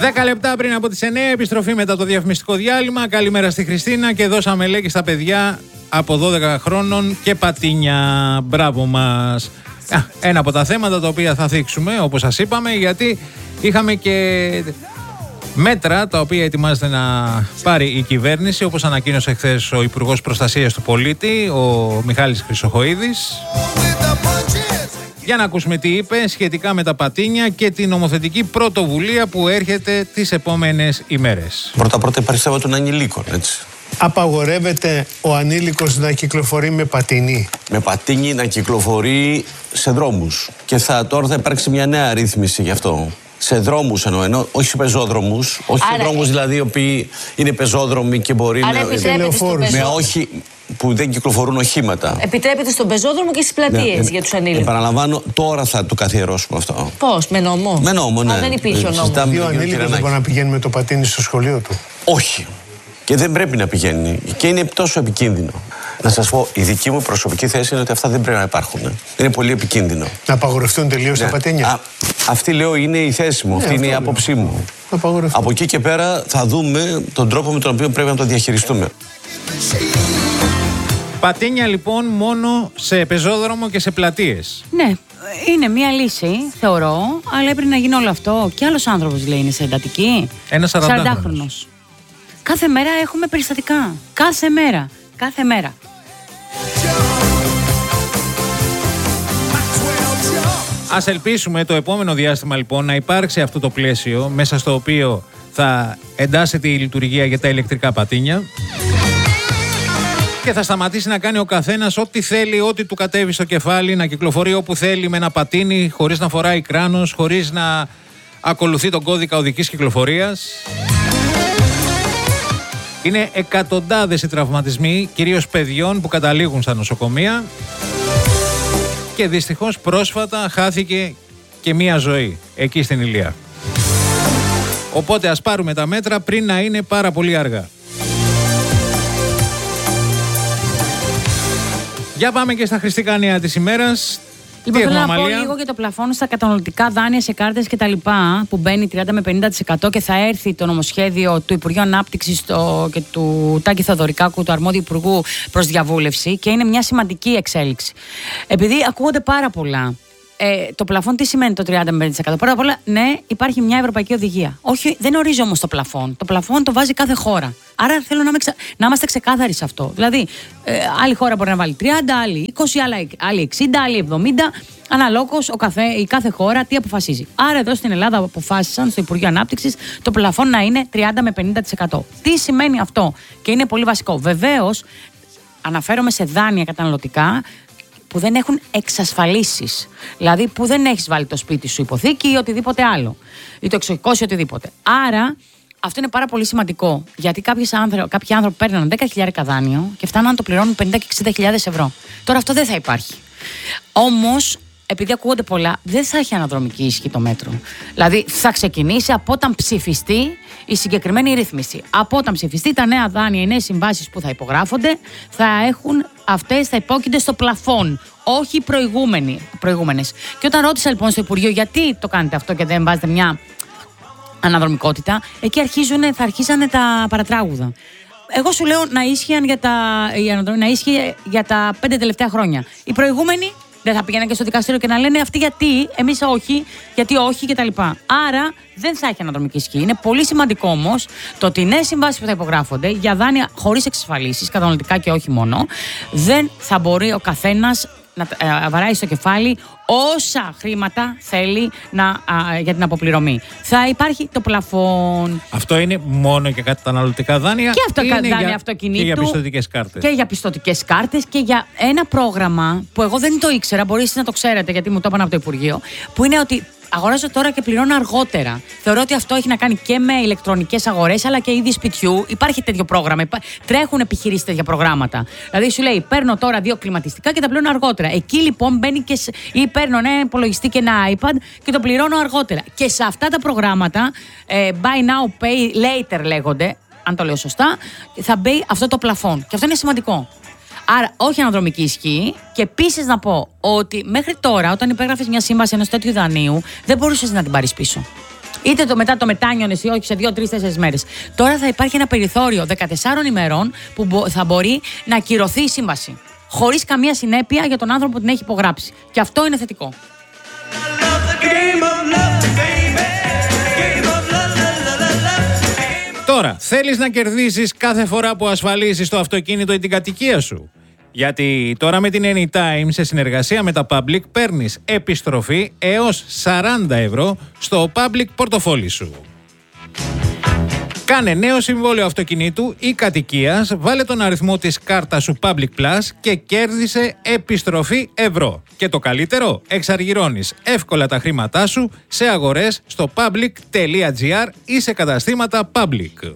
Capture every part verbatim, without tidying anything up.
Δέκα λεπτά πριν από τις εννιά, επιστροφή μετά το διαφημιστικό διάλειμμα. Καλημέρα στη Χριστίνα και δώσαμε λέγει στα παιδιά από δώδεκα χρόνων και πατίνια. Μπράβο μας. Α, ένα από τα θέματα τα οποία θα θίξουμε, όπως σας είπαμε, γιατί είχαμε και μέτρα τα οποία ετοιμάζεται να πάρει η κυβέρνηση, όπως ανακοίνωσε χθες ο Υπουργός Προστασίας του Πολίτη, ο Μιχάλης Χρυσοχοΐδης. Για να ακούσουμε τι είπε σχετικά με τα πατίνια και την νομοθετική πρωτοβουλία που έρχεται τις επόμενες ημέρες. Πρώτα-πρώτα υπάρχει θέμα των ανηλίκων, έτσι. Απαγορεύεται ο ανήλικος να κυκλοφορεί με πατίνι. Με πατίνι να κυκλοφορεί σε δρόμους. Και θα, τώρα θα υπάρξει μια νέα ρύθμιση γι' αυτό. Σε δρόμους εννοώ, ενώ, όχι σε πεζόδρομους. Όχι Άρα... σε δρόμους δηλαδή οι οποίοι είναι πεζόδρομοι και μπορεί Άρα να. Με όχι που δεν κυκλοφορούν οχήματα. Επιτρέπεται στον πεζόδρομο και στις πλατείες, ναι, για τους ανήλικους. Επαναλαμβάνω, τώρα θα το καθιερώσουμε αυτό. Πώς, με νόμο? Με νόμο, ναι. Α, δεν υπήρχε ο νόμος. Ο ανήλικος δεν μπορεί να πηγαίνει με το πατίνι στο σχολείο του. Όχι. Και δεν πρέπει να πηγαίνει. Και είναι τόσο επικίνδυνο. Να σας πω, η δική μου προσωπική θέση είναι ότι αυτά δεν πρέπει να υπάρχουν. Είναι πολύ επικίνδυνο. Να απαγορευτούν τελείως ναι. τα πατίνια. Α, αυτή λέω είναι η θέση μου, ναι, αυτή είναι η άποψή μου. Από εκεί και πέρα θα δούμε τον τρόπο με τον οποίο πρέπει να το διαχειριστούμε. Πατίνια λοιπόν μόνο σε πεζόδρομο και σε πλατείες. Ναι, είναι μία λύση, θεωρώ, αλλά έπρεπε να γίνει όλο αυτό. Και άλλος άνθρωπος λέει είναι σε εντατική. Ένα σαραντάχρονος. Κάθε μέρα έχουμε περιστατικά. Κάθε μέρα. Κάθε μέρα. Ας ελπίσουμε το επόμενο διάστημα λοιπόν να υπάρξει αυτό το πλαίσιο μέσα στο οποίο θα εντάσσεται η λειτουργία για τα ηλεκτρικά πατίνια και θα σταματήσει να κάνει ο καθένας ό,τι θέλει, ό,τι του κατέβει στο κεφάλι, να κυκλοφορεί όπου θέλει με ένα πατίνι, χωρίς να φοράει κράνος, χωρίς να ακολουθεί τον κώδικα οδικής κυκλοφορίας. Είναι εκατοντάδες οι τραυματισμοί, κυρίως παιδιών που καταλήγουν στα νοσοκομεία και δυστυχώς πρόσφατα χάθηκε και μία ζωή εκεί στην Ηλία. Οπότε ας πάρουμε τα μέτρα πριν να είναι πάρα πολύ αργά. Για πάμε και στα χρηστικά νέα της ημέρας. Λοιπόν, θέλω να πω λίγο για το πλαφόν στα καταναλωτικά δάνεια σε κάρτες και τα λοιπά, που μπαίνει τριάντα με πενήντα τοις εκατό και θα έρθει το νομοσχέδιο του Υπουργείου Ανάπτυξης το, και του Τάκη Θεοδωρικάκου, του αρμόδιου υπουργού, προς διαβούλευση και είναι μια σημαντική εξέλιξη. Επειδή ακούγονται πάρα πολλά. Ε, το πλαφόν τι σημαίνει το τριάντα με πενήντα τοις εκατό? Πρώτα απ' όλα, ναι, υπάρχει μια ευρωπαϊκή οδηγία. Όχι, δεν ορίζει όμως το πλαφόν. Το πλαφόν το βάζει κάθε χώρα. Άρα θέλω να, ξε... να είμαστε ξεκάθαροι σε αυτό. Δηλαδή, ε, άλλη χώρα μπορεί να βάλει τριάντα, άλλη είκοσι, άλλη εξήντα, άλλη εβδομήντα. Αναλόγως ο καθέ, η κάθε χώρα τι αποφασίζει. Άρα, εδώ στην Ελλάδα αποφάσισαν στο Υπουργείο Ανάπτυξης το πλαφόν να είναι τριάντα με πενήντα τοις εκατό. Τι σημαίνει αυτό? Και είναι πολύ βασικό. Βεβαίως, αναφέρομαι σε δάνεια καταναλωτικά που δεν έχουν εξασφαλίσεις. Δηλαδή που δεν έχεις βάλει το σπίτι σου υποθήκη ή οτιδήποτε άλλο. Ή το εξοχικό οτιδήποτε. Άρα αυτό είναι πάρα πολύ σημαντικό. Γιατί κάποιοι άνθρωποι, κάποιοι άνθρωποι παίρνουν δέκα χιλιάδες δάνειο και φτάνουν να το πληρώνουν πενήντα και εξήντα χιλιάδες ευρώ. Τώρα αυτό δεν θα υπάρχει. Όμως, επειδή ακούγονται πολλά, δεν θα έχει αναδρομική ισχύ το μέτρο. Δηλαδή θα ξεκινήσει από όταν ψηφιστεί η συγκεκριμένη ρύθμιση. Από όταν ψηφιστεί τα νέα δάνεια, οι νέες συμβάσεις που θα υπογράφονται, θα έχουν αυτές, θα υπόκεινται στο πλαφόν. Όχι οι προηγούμενες. Και όταν ρώτησα λοιπόν στο Υπουργείο γιατί το κάνετε αυτό και δεν βάζετε μια αναδρομικότητα, εκεί αρχίζουν, θα αρχίσανε τα παρατράγουδα. Εγώ σου λέω να ίσχυαν για τα, να ίσχυε για τα πέντε τελευταία χρόνια. Οι προηγούμενοι δεν θα πηγαίνουν και στο δικαστήριο και να λένε αυτοί γιατί, εμείς όχι, γιατί όχι κτλ. Άρα δεν θα έχει αναδρομική ισχύ. Είναι πολύ σημαντικό όμως το ότι οι νέες συμβάσεις που θα υπογράφονται για δάνεια χωρίς εξασφαλίσεις, καταναλωτικά και όχι μόνο, δεν θα μπορεί ο καθένας να ε, βαράει στο κεφάλι όσα χρήματα θέλει να, α, για την αποπληρωμή. Θα υπάρχει το πλαφόν. Αυτό είναι μόνο για καταναλωτικά δάνεια? Και αυτό είναι δάνεια για, αυτοκινήτου. Και για πιστωτικές κάρτες. Και για πιστωτικές κάρτες και για ένα πρόγραμμα που εγώ δεν το ήξερα, μπορείτε να το ξέρετε γιατί μου το είπαν από το Υπουργείο, που είναι ότι αγοράζω τώρα και πληρώνω αργότερα. Θεωρώ ότι αυτό έχει να κάνει και με ηλεκτρονικές αγορές αλλά και είδη σπιτιού. Υπάρχει τέτοιο πρόγραμμα. Τρέχουν επιχειρήσεις τέτοια προγράμματα. Δηλαδή σου λέει: παίρνω τώρα δύο κλιματιστικά και τα πληρώνω αργότερα. Εκεί λοιπόν μπαίνει και. Σε, ή παίρνω ένα υπολογιστή και ένα iPad και το πληρώνω αργότερα. Και σε αυτά τα προγράμματα, ε, buy now, pay later λέγονται, αν το λέω σωστά, θα μπει αυτό το πλαφόν. Και αυτό είναι σημαντικό. Άρα, όχι αναδρομική ισχύ. Και επίσης να πω ότι μέχρι τώρα, όταν υπέγραφες μια σύμβαση ενός τέτοιου δανείου, δεν μπορούσες να την πάρεις πίσω. Είτε το μετά το μετάνιωνες ή όχι σε δύο, τρεις, τέσσερις μέρες. Τώρα θα υπάρχει ένα περιθώριο δεκατεσσάρων ημερών που θα μπορεί να ακυρωθεί η σύμβαση. Χωρίς καμία συνέπεια για τον άνθρωπο που την έχει υπογράψει. Και αυτό είναι θετικό. Τώρα, θέλεις να κερδίσεις κάθε φορά που ασφαλίζεις το αυτοκίνητο ή την κατοικία σου? Γιατί τώρα με την Anytime σε συνεργασία με τα Public παίρνεις επιστροφή έως σαράντα ευρώ στο Public πορτοφόλι σου. Κάνε νέο συμβόλαιο αυτοκινήτου ή κατοικίας, βάλε τον αριθμό της κάρτας σου Public Plus και κέρδισε επιστροφή ευρώ. Και το καλύτερο, εξαργυρώνεις εύκολα τα χρήματά σου σε αγορές στο public.gr ή σε καταστήματα Public.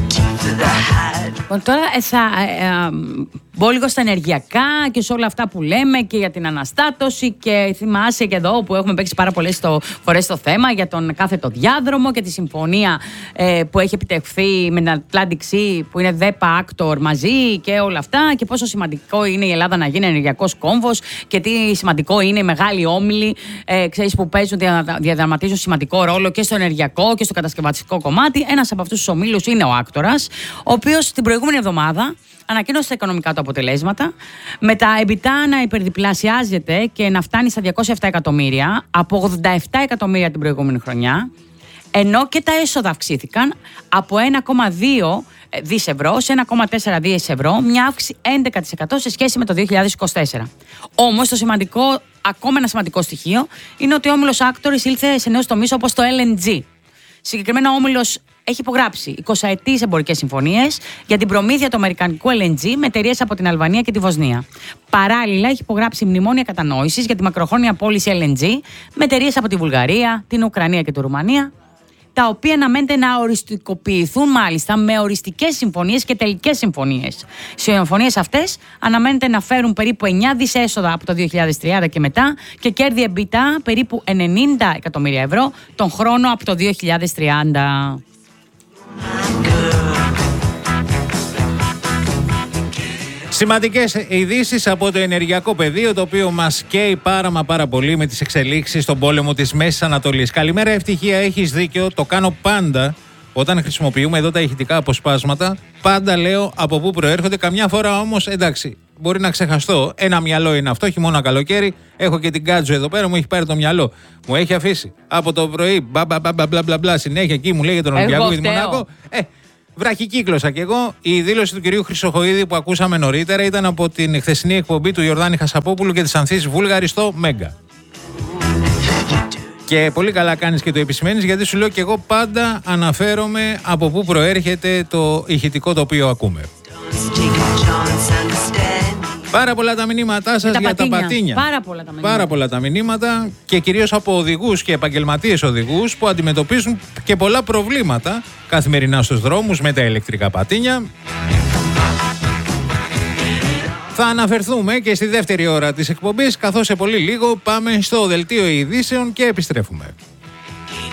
Τώρα ε, θα ε, ε, μπω λίγο στα ενεργειακά και σε όλα αυτά που λέμε και για την αναστάτωση, και θυμάσαι και εδώ που έχουμε παίξει πάρα πολλές το, φορές το θέμα για τον κάθετο διάδρομο και τη συμφωνία ε, που έχει επιτευχθεί με την Atlantic Sea, που είναι ΔΕΠΑ, Actor μαζί και όλα αυτά, και πόσο σημαντικό είναι η Ελλάδα να γίνει ενεργειακός κόμβος και τι σημαντικό είναι οι μεγάλοι όμιλοι ε, ξέρεις, που παίζουν, διαδραματίζουν σημαντικό ρόλο και στο ενεργειακό και στο κατασκευαστικό κομμάτι. Ένας από αυτούς τους ομίλους είναι ο Άκτορας, ο οποίος την προηγούμενη εβδομάδα ανακοίνωσε τα οικονομικά του αποτελέσματα, με τα EBITDA να υπερδιπλασιάζεται και να φτάνει στα διακόσια επτά εκατομμύρια από ογδόντα επτά εκατομμύρια την προηγούμενη χρονιά, ενώ και τα έσοδα αυξήθηκαν από ένα κόμμα δύο δις ευρώ σε ένα κόμμα τέσσερα δις ευρώ, μια αύξηση έντεκα τοις εκατό σε σχέση με το δύο χιλιάδες είκοσι τέσσερα. Όμως το σημαντικό, ακόμα ένα σημαντικό στοιχείο, είναι ότι ο όμιλος Άκτορης ήλθε σε νέους τομείς όπως το ελ εν τζι. Συγκεκριμένα ο όμιλος έχει υπογράψει εικοσαετείς εμπορικές συμφωνίες για την προμήθεια του αμερικανικού ελ εν τζι με εταιρείες από την Αλβανία και τη Βοσνία. Παράλληλα, έχει υπογράψει μνημόνια κατανόησης για τη μακροχρόνια πώληση ελ εν τζι με εταιρείες από τη Βουλγαρία, την Ουκρανία και τη Ρουμανία, τα οποία αναμένεται να οριστικοποιηθούν μάλιστα με οριστικές συμφωνίες και τελικές συμφωνίες. Οι συμφωνίες αυτές αναμένεται να φέρουν περίπου εννιά δις έσοδα από το δύο χιλιάδες τριάντα και μετά και κέρδη EBITDA περίπου ενενήντα εκατομμύρια ευρώ τον χρόνο από το δύο χιλιάδες τριάντα. Σημαντικές ειδήσεις από το ενεργειακό πεδίο, το οποίο μας καίει πάρα μα πάρα πολύ με τις εξελίξεις στον πόλεμο της Μέσης Ανατολής. Καλημέρα, Ευτυχία, έχεις δίκιο, το κάνω πάντα όταν χρησιμοποιούμε εδώ τα ηχητικά αποσπάσματα. Πάντα λέω από πού προέρχονται, καμιά φορά όμως εντάξει, μπορεί να ξεχαστώ. Ένα μυαλό είναι αυτό, χειμώνα καλοκαίρι. Έχω και την Κάτζο εδώ πέρα, μου έχει πάρει το μυαλό. Μου έχει αφήσει από το πρωί, μπα μπα μπα μπα μπα μπα, συνέχεια εκεί μου λέει για τον Ολυμπιακό και τη Μονάκο. Ε, βραχικύκλωσα κι εγώ. Η δήλωση του κυρίου Χρυσοχοΐδη που ακούσαμε νωρίτερα ήταν από την χθεσινή εκπομπή του Ιορδάνη Χασαπόπουλου και της Ανθής Βούλγαρη στο Μέγκα. Και πολύ καλά κάνεις και το επισημαίνεις, γιατί σου λέω και εγώ πάντα αναφέρομαι από πού προέρχεται το ηχητικό το οποίο ακούμε. Πάρα πολλά τα μηνύματά σας για τα πατίνια. Πάρα πολλά τα μηνύματα. Πάρα πολλά τα μηνύματα και κυρίως από οδηγούς και επαγγελματίες οδηγούς που αντιμετωπίζουν και πολλά προβλήματα καθημερινά στους δρόμους με τα ηλεκτρικά πατίνια. Θα αναφερθούμε και στη δεύτερη ώρα της εκπομπής, καθώς σε πολύ λίγο πάμε στο δελτίο ειδήσεων και επιστρέφουμε.